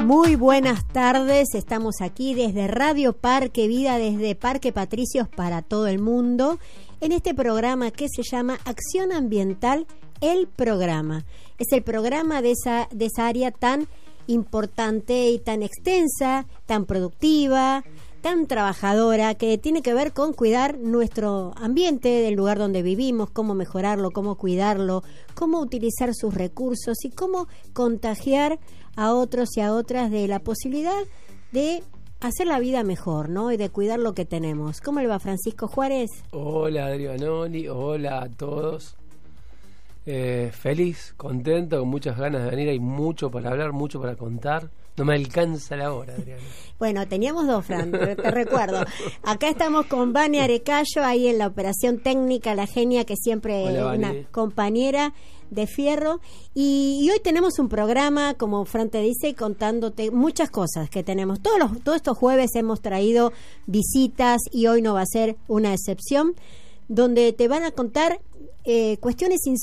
Muy buenas tardes, estamos aquí desde Radio Parque Vida, desde Parque Patricios para todo el mundo, en este programa que se llama Acción Ambiental, el programa. Es el programa de esa área tan importante y tan extensa, tan productiva, tan trabajadora, que tiene que ver con cuidar nuestro ambiente, del lugar donde vivimos, cómo mejorarlo, cómo cuidarlo, cómo utilizar sus recursos y cómo contagiar a otros y a otras de la posibilidad de hacer la vida mejor, ¿no? Y de cuidar lo que tenemos. ¿Cómo le va, Francisco Juárez? Hola, Adrianoli, hola a todos. Feliz, contento, con muchas ganas de venir. Hay mucho para hablar, mucho para contar. No me alcanza la hora, Adriana. Bueno, teníamos dos, Fran, te recuerdo. Acá estamos con Vane Arecayo, ahí en la operación técnica, la genia que siempre es una compañera de fierro. Y hoy tenemos un programa, como Fran te dice, contándote muchas cosas que tenemos. Todos estos jueves hemos traído visitas y hoy no va a ser una excepción, donde te van a contar cuestiones